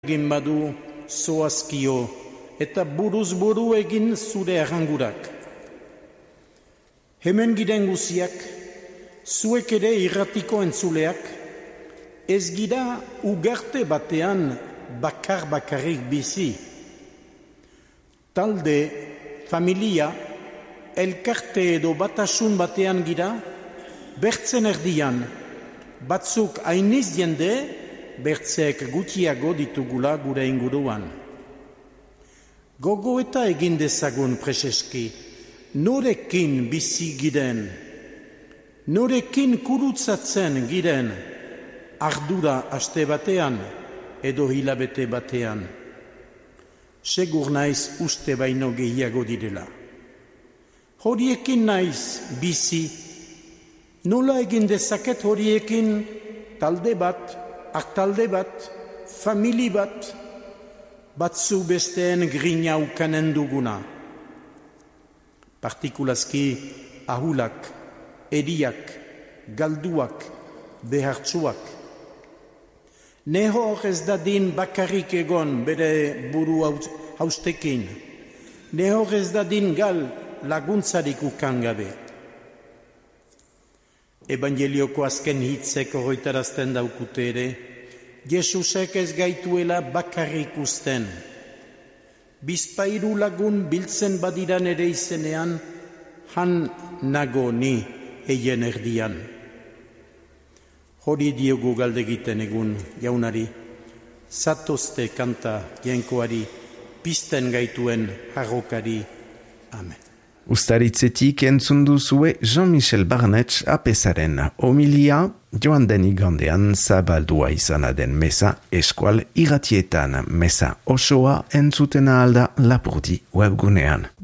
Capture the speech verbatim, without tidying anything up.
egin badu zoazkio eta buruz buru egin zure arrangurak. Hemen giren guziak, zuek ere irratiko entzuleak, ez gira ugarte batean bakar bakarrik bizi. Talde, familia, elkarte edo batasun batean gira, bertzen erdian, batzuk hainiz jende, bertzeek gutxiago ditugula gure inguruan. Gogo eta egin dezagun preseski, norekin bizi giren, norekin kurutzatzen giren, ardura aste batean edo hilabete batean. Segur naiz uste baino gehiago direla. Horiekin naiz bizi, nola egin dezaket horiekin talde bat, aktalde bat, famili bat, batzu besteen grina ukanen duguna. Partikulazki ahulak, eriak, galduak, behartzuak. Nehor ez dadin bakarrik egon bere buru haustekin. Nehor ez dadin gal laguntzarik ukan gabe. Evangelioko azken hitzek horretarazten daukute ere, Jesusek ez gaituela bakarrik usten. Bizpairu lagun biltzen badiran ere izenean, han nago ni eien erdian. Hori diogu galdegiten egun jaunari, zatozte kanta jainkoari, pizten gaituen harrokari. Amen. Uztaritzetik entzun duzue Jean-Michel Barnetx apesaren homilia joan den igandean zabaldua izana den meza eskual irratietan meza osoa entzutena alda Lapurdi webgunean.